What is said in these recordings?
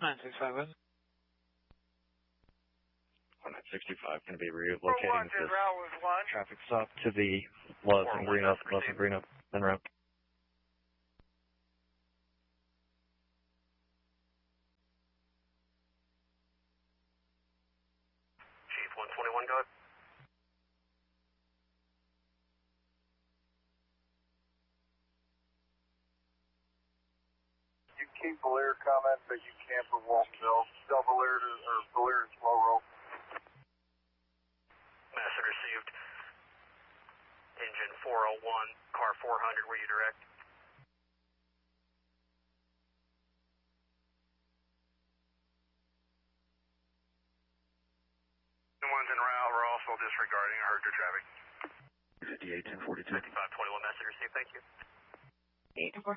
965 West. 1965 going to be relocating this route was 1. traffic stop to the Love and Green Up, en route. Chief 121, go ahead. You keep Valier comment, but you can't for Waltonville. Tell Valier to slow roll. Message received. Engine 401, car 400, where you direct? The ones en route were also disregarding. I heard your traffic. 58 1042. 5521, message received, thank you. 8 4.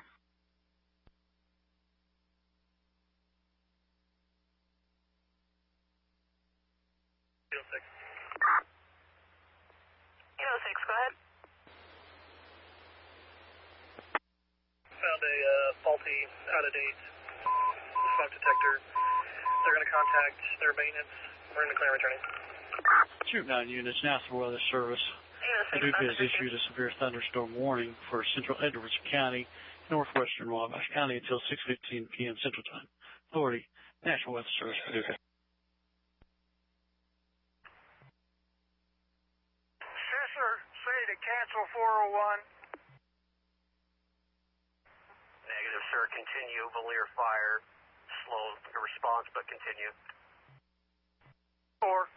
Kilo 6, go ahead. Found a faulty, out-of-date smoke detector. They're going to contact their maintenance. We're in the clear returning. Troop 9 units, National Weather Service. Paducah has issued a severe thunderstorm warning for central Edwards County, northwestern Wabash County until 6:15 p.m. Central Time. Authority, National Weather Service, Paducah. Sisser, say to cancel 401. Negative, sir, continue. Valier fire. Slow the response, but continue. 4.